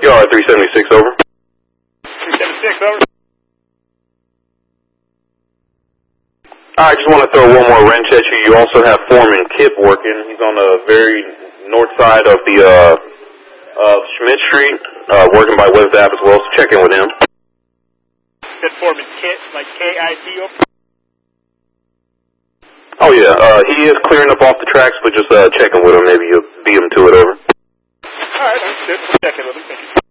Yard 376, over. 376, over. I just want to throw one more wrench at you. You also have Foreman Kip working. He's on the very north side of the Schmidt Street, working by West Ave as well. So check in with him. Said Foreman Kit, like K-I-T, over. Oh yeah, he is clearing up off the tracks, but just checking with him. Maybe you'll beat him to it, over. All right, understood. We'll check in with him. Thank you.